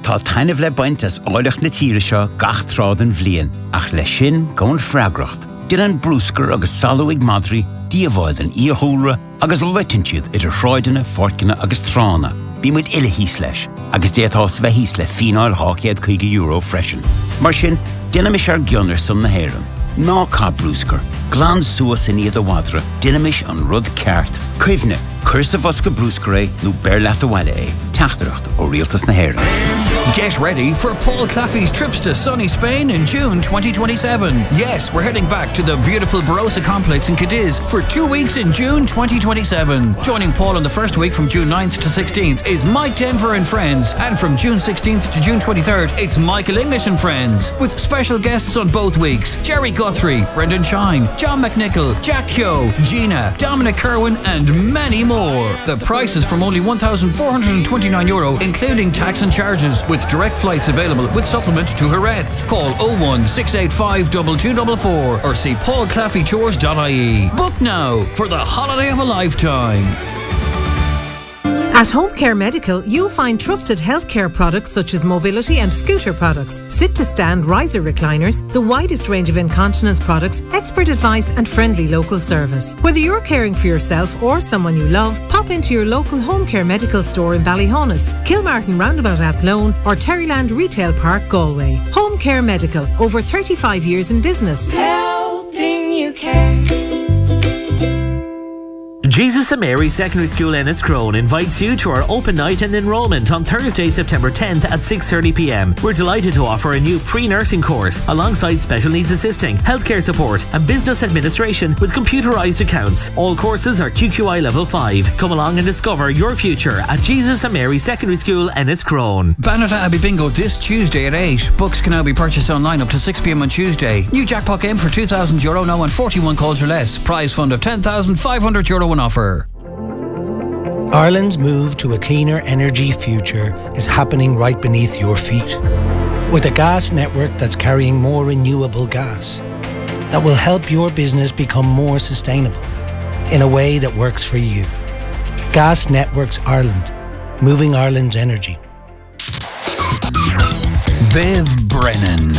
Tá tainmh le baint as áileach na tíre seo gach trád an bhliain, ach le sin gón freagracht. Dir an brúscar agus salúig madri, díomháid an íothúra agus leitinciad idir shráideanna, forcanna agus trána. Bí muid ile hís leis, agus déatás bheith hís le fínáil €850 freisin. Mar sin, déanam is ar gionnar san na héireann. Ná cá brúscar, glán suas in iad a wadra, dinamis an rud ceart. Cuimhne, cursa fosca brúscar é, nó bearlaat a bhaile é, teachtareacht ó rialtas na héireann. Get ready for Paul Claffey's trips to sunny Spain in June 2027. Yes, we're heading back to the beautiful Barossa complex in Cadiz for 2 weeks in June 2027. Joining Paul on the first week from June 9th to 16th is Mike Denver and Friends, and from June 16th to June 23rd, it's Michael English and Friends, with special guests on both weeks: Jerry Guthrie, Brendan Shine, John McNichol, Jack Kyo, Gina, Dominic Kerwin, and many more. The price is from only €1,429, including tax and charges, with direct flights available with supplement to Jerez. Call 01685 2244 or see paulclaffeytours.ie. Book now for the holiday of a lifetime. At Home Care Medical, you'll find trusted healthcare products such as mobility and scooter products, sit-to-stand riser recliners, the widest range of incontinence products, expert advice and friendly local service. Whether you're caring for yourself or someone you love, pop into your local Home Care Medical store in Ballyhonus, Kilmartin Roundabout Athlone or Terryland Retail Park, Galway. Home Care Medical, over 35 years in business. Helping you care. Jesus and Mary Secondary School Enniscrone invites you to our open night and enrolment on Thursday, September 10th at 6:30pm. We're delighted to offer a new pre-nursing course alongside special needs assisting, healthcare support and business administration with computerised accounts. All courses are QQI level 5. Come along and discover your future at Jesus and Mary Secondary School Enniscrone. Bannerta Abbey Bingo this Tuesday at 8. Books can now be purchased online up to 6pm on Tuesday. New jackpot game for €2,000 now on 41 calls or less. Prize fund of €10,500 on offer. Ireland's move to a cleaner energy future is happening right beneath your feet. With a gas network that's carrying more renewable gas that will help your business become more sustainable in a way that works for you. Gas Networks Ireland, moving Ireland's energy. Viv Brennan.